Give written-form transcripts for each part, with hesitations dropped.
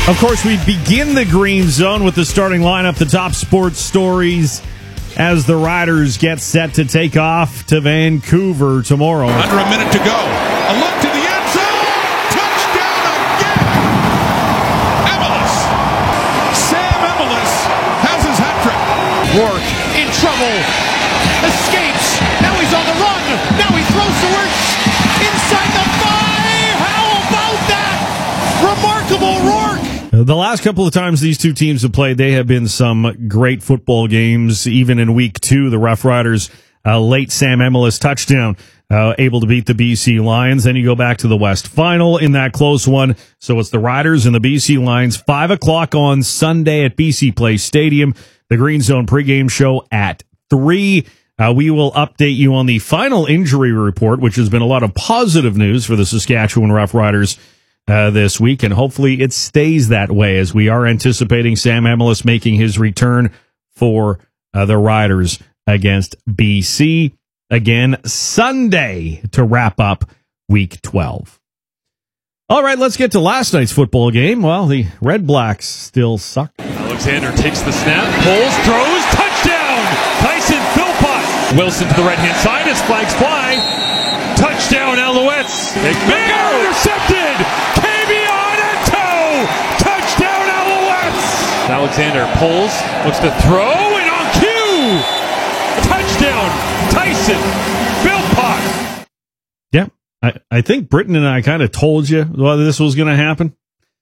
Of course, we begin the Green Zone with the starting lineup, the top sports stories as the Riders get set to take off to Vancouver tomorrow. Under a minute to go. A look to the end zone. Touchdown again. Emelis. Sam Emelis has his hat trick. Rourke in trouble. Escapes. Now he's on the run. Now he throws to work. Inside the 5. How about that? Remarkable Rourke. The last couple of times these two teams have played, they have been some great football games. Even in week 2, the Rough Riders, late Sam Emelis touchdown, able to beat the BC Lions. Then you go back to the West Final in that close one. So it's the Riders and the BC Lions, 5 o'clock on Sunday at BC Place Stadium. The Green Zone pregame show at 3. We will update you on the final injury report, which has been a lot of positive news for the Saskatchewan Rough Riders this week, and hopefully it stays that way as we are anticipating Sam Emelis making his return for the Riders against BC again Sunday to wrap up week 12. All right, let's get to last night's football game. Well, the Red Blacks still suck. Alexander takes the snap, pulls, throws, touchdown! Tyson Philpott. Wilson to the right-hand side as flags fly. Touchdown, Alouettes. McMahon intercepted. Touchdown, Alouettes! Alexander pulls, looks to throw, and on cue! Touchdown, Tyson Philpott! Yeah, I think Britton and I kind of told you whether this was going to happen.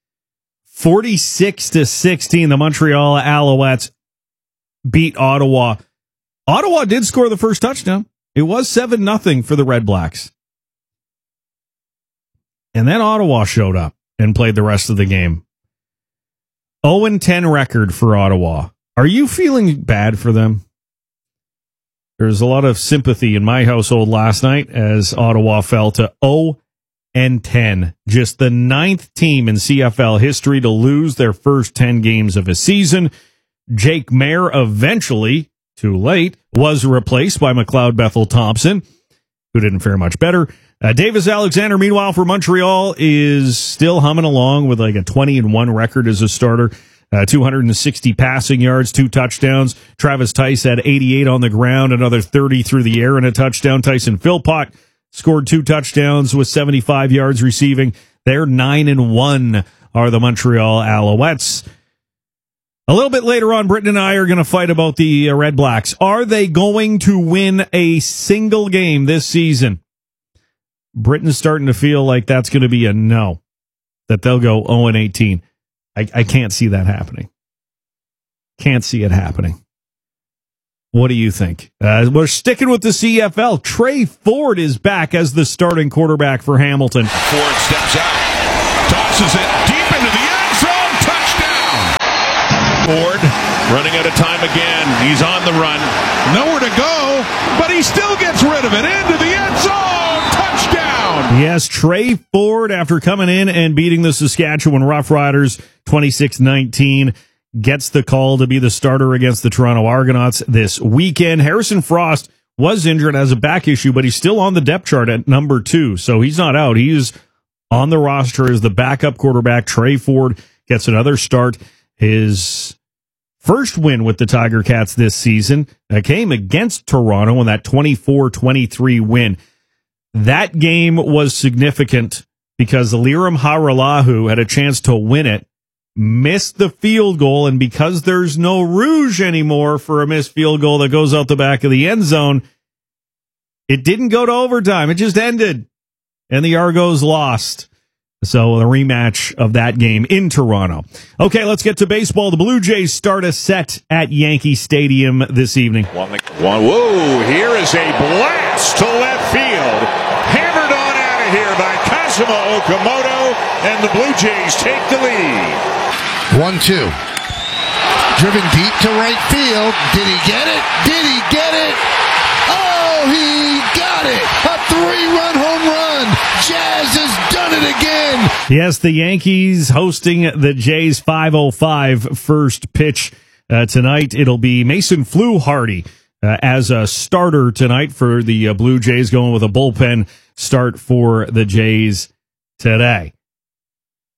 46-16, the Montreal Alouettes beat Ottawa. Ottawa did score the first touchdown. It was 7-0 for the Red Blacks. And then Ottawa showed up and played the rest of the game. 0-10 record for Ottawa. Are you feeling bad for them? There's a lot of sympathy in my household last night as Ottawa fell to 0-10. Just the 9th team in CFL history to lose their first 10 games of a season. Jake Mayer eventually, too late, was replaced by McLeod Bethel Thompson, who didn't fare much better. Davis Alexander, meanwhile, for Montreal, is still humming along with like a 20-1 record as a starter. 260 passing yards, 2 touchdowns. Travis Tice had 88 on the ground, another 30 through the air and a touchdown. Tyson Philpott scored 2 touchdowns with 75 yards receiving. They're 9-1 are the Montreal Alouettes. A little bit later on, Britton and I are going to fight about the Red Blacks. Are they going to win a single game this season? Britton's starting to feel like that's going to be a no, that they'll go 0-18. I can't see that happening. Can't see it happening. What do you think? We're sticking with the CFL. Trey Ford is back as the starting quarterback for Hamilton. Ford steps out, tosses it deep into the end zone. Touchdown! Ford running out of time again. He's on the run. Nowhere to go, but he still gets rid of it into the end zone. Yes, Trey Ford, after coming in and beating the Saskatchewan Rough Riders 26-19, gets the call to be the starter against the Toronto Argonauts this weekend. Harrison Frost was injured as a back issue, but he's still on the depth chart at number 2, so he's not out. He's on the roster as the backup quarterback. Trey Ford gets another start. His first win with the Tiger Cats this season came against Toronto in that 24-23 win. That game was significant because Liram Haralahu had a chance to win it, missed the field goal, and because there's no rouge anymore for a missed field goal that goes out the back of the end zone, it didn't go to overtime. It just ended, and the Argos lost. So the rematch of that game in Toronto. Okay, let's get to baseball. The Blue Jays start a set at Yankee Stadium this evening. Whoa, here is a blast to left field. Hammered on out of here by Kazuma Okamoto, and the Blue Jays take the lead. 1-2. Driven deep to right field. Did he get it? Did he get it? Oh, he got it. A 3-run home run. Jazz has done it again. Yes, the Yankees hosting the Jays. 5:05 first pitch tonight. It'll be Mason Fluharty as a starter tonight for the Blue Jays, going with a bullpen start for the Jays today.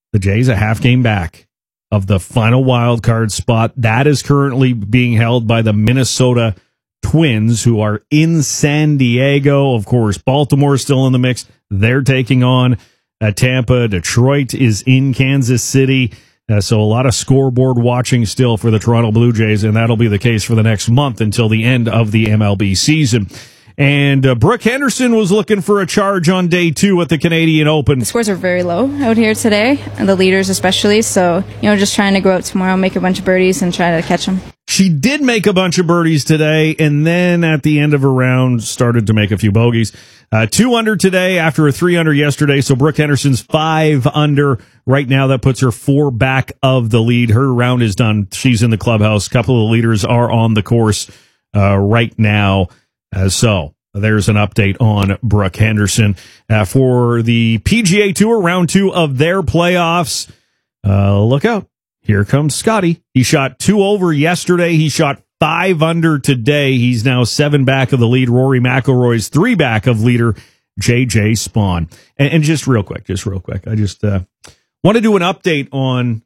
The Jays a half game back of the final wild card spot. That is currently being held by the Minnesota Twins, who are in San Diego. Of course, Baltimore is still in the mix. They're taking on Tampa. Detroit is in Kansas City. So a lot of scoreboard watching still for the Toronto Blue Jays, and that'll be the case for the next month until the end of the MLB season. And Brooke Henderson was looking for a charge on day 2 at the Canadian Open. The scores are very low out here today, and the leaders especially. So, just trying to go out tomorrow, make a bunch of birdies, and try to catch them. She did make a bunch of birdies today, and then at the end of her round started to make a few bogeys. 2 under today after a 3 under yesterday. So Brooke Henderson's 5 under right now. That puts her 4 back of the lead. Her round is done. She's in the clubhouse. A couple of the leaders are on the course right now. So there's an update on Brooke Henderson for the PGA Tour round 2 of their playoffs. Look out. Here comes Scotty. He shot 2 over yesterday. He shot 5 under today. He's now 7 back of the lead. Rory McIlroy's 3 back of leader JJ Spawn. And just real quick, I just want to do an update on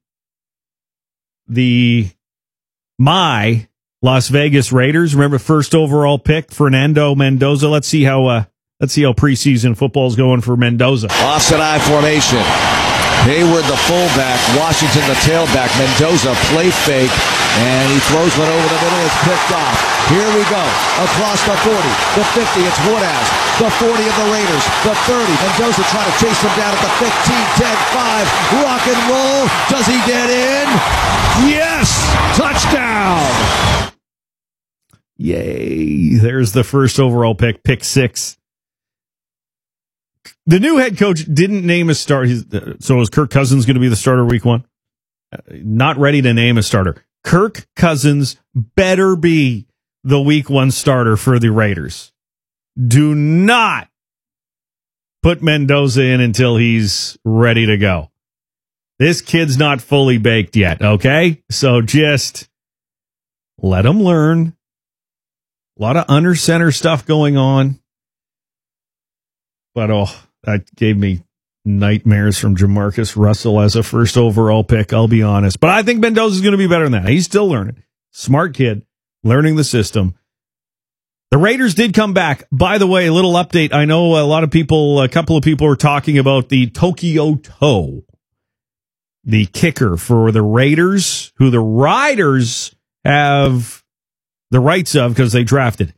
my Las Vegas Raiders. Remember, first overall pick, Fernando Mendoza. Let's see how preseason football's going for Mendoza. Offset I formation. Hayward, the fullback. Washington, the tailback. Mendoza, play fake. And he throws one over the middle. It's picked off. Here we go. Across the 40, the 50. It's Woodhouse. The 40 of the Raiders. The 30. Mendoza trying to chase him down at the 15, 10, 5. Rock and roll. Does he get in? Yes! Touchdown! Yay. There's the first overall pick 6. The new head coach didn't name a starter. So is Kirk Cousins going to be the starter week 1? Not ready to name a starter. Kirk Cousins better be the week 1 starter for the Raiders. Do not put Mendoza in until he's ready to go. This kid's not fully baked yet, okay? So just let him learn. A lot of under center stuff going on. But, that gave me nightmares from Jamarcus Russell as a first overall pick, I'll be honest. But I think Mendoza's going to be better than that. He's still learning. Smart kid, learning the system. The Raiders did come back. By the way, a little update. I know a couple of people are talking about the Tokyo Toe, the kicker for the Raiders, who the Riders have the rights of because they drafted.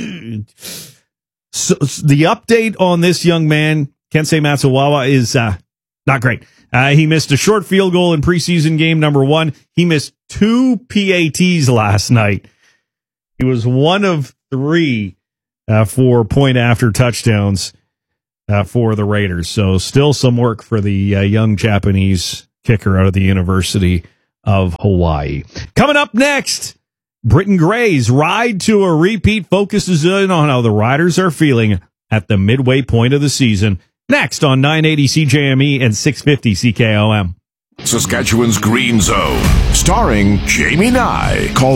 So the update on this young man, Kensei Matsuwawa, is not great. He missed a short field goal in preseason game number 1. He missed 2 PATs last night. He was 1 of 3 for point after touchdowns for the Raiders. So still some work for the young Japanese kicker out of the University of Hawaii. Coming up next, Britton Gray's Ride to a Repeat focuses in on how the Riders are feeling at the midway point of the season. Next on 980 CJME and 650 CKOM. Saskatchewan's Green Zone, starring Jamie Nye. Call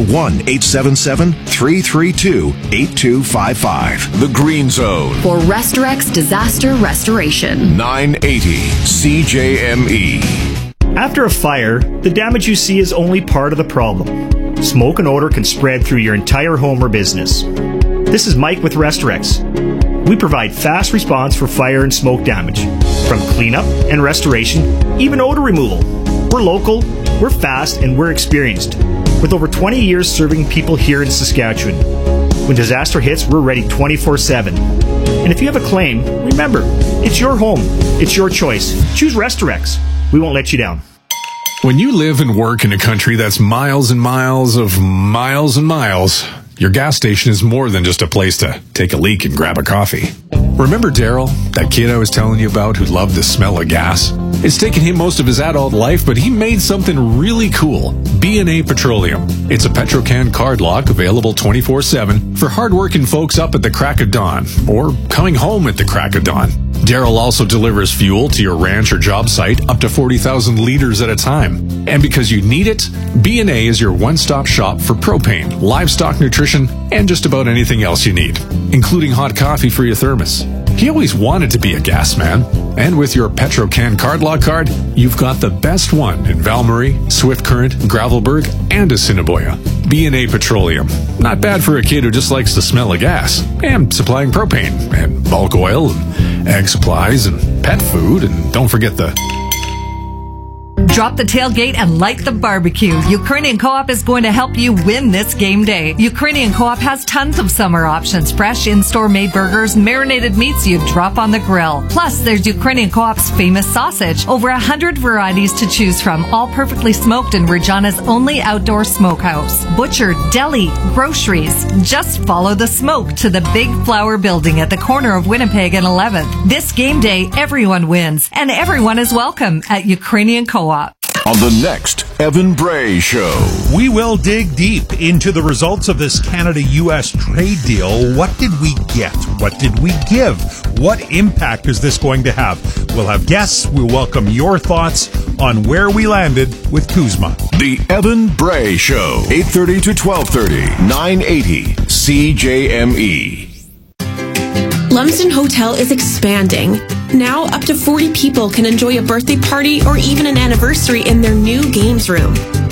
1-877-332-8255. The Green Zone. For Restorex Disaster Restoration. 980 CJME. After a fire, the damage you see is only part of the problem. Smoke and odor can spread through your entire home or business. This is Mike with Restorex. We provide fast response for fire and smoke damage, from cleanup and restoration, even odor removal. We're local, we're fast, and we're experienced, with over 20 years serving people here in Saskatchewan. When disaster hits, we're ready 24/7. And if you have a claim, remember, it's your home, it's your choice. Choose Restorex. We won't let you down. When you live and work in a country that's miles and miles of miles and miles, your gas station is more than just a place to take a leak and grab a coffee. Remember Daryl, that kid I was telling you about who loved the smell of gas? It's taken him most of his adult life, but he made something really cool. B&A Petroleum. It's a Petrocan card lock available 24/7 for hardworking folks up at the crack of dawn or coming home at the crack of dawn. Daryl also delivers fuel to your ranch or job site up to 40,000 liters at a time. And because you need it, B&A is your one-stop shop for propane, livestock nutrition, and just about anything else you need, including hot coffee for your thermos. He always wanted to be a gas man. And with your Petro-Can Card Lock card, you've got the best one in Val-Marie, Swift Current, Gravelburg, and Assiniboia. B&A Petroleum. Not bad for a kid who just likes the smell of gas. And supplying propane, and bulk oil, and egg supplies, and pet food, and don't forget the... Drop the tailgate and light the barbecue. Ukrainian Co-op is going to help you win this game day. Ukrainian Co-op has tons of summer options. Fresh in-store made burgers, marinated meats you drop on the grill. Plus, there's Ukrainian Co-op's famous sausage. Over 100 varieties to choose from, all perfectly smoked in Regina's only outdoor smokehouse. Butcher, deli, groceries. Just follow the smoke to the Big Flower Building at the corner of Winnipeg and 11th. This game day, everyone wins, and everyone is welcome at Ukrainian Co-op. On the next Evan Bray Show, we will dig deep into the results of this Canada-U.S. trade deal. What did we get? What did we give? What impact is this going to have? We'll have guests. We'll welcome your thoughts on where we landed with Kuzma. The Evan Bray Show, 8:30 to 12:30, 980 CJME. Lumsden Hotel is expanding. Now, up to 40 people can enjoy a birthday party or even an anniversary in their new games room.